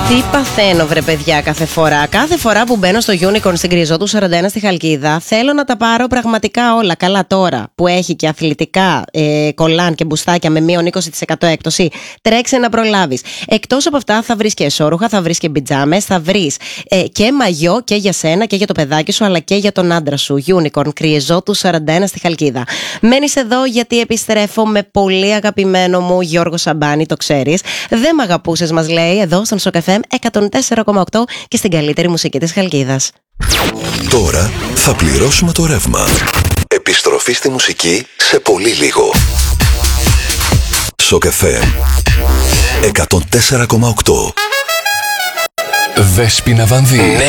Τι παθαίνω βρε παιδιά κάθε φορά. Κάθε φορά που μπαίνω στο Unicorn στην Γκριζότου 41 στη Χαλκίδα, θέλω να τα πάρω πραγματικά όλα. Καλά τώρα που έχει και αθλητικά κολάν και μπουστάκια με μείον 20% έκπτωση, τρέξε να προλάβεις. Εκτός από αυτά θα βρεις και εσώρουχα, θα βρεις και πιτζάμες, θα βρεις και μαγιό και για σένα και για το παιδάκι σου αλλά και για τον άντρα σου. Unicorn Γκριζότου 41 στη Χαλκίδα. Μένεις εδώ γιατί επιστρέφω με πολύ αγαπημένο μου Γιώργο Σαμπάνη, το ξέρεις. Δεν μ' αγαπούσες μας λέει εδώ στον Shock FM 104,8 και στην καλύτερη μουσική της Χαλκίδας. Τώρα θα πληρώσουμε το ρεύμα. Επιστροφή στη μουσική σε πολύ λίγο. Shock FM 104,8. Δέσποινα Βανδύ.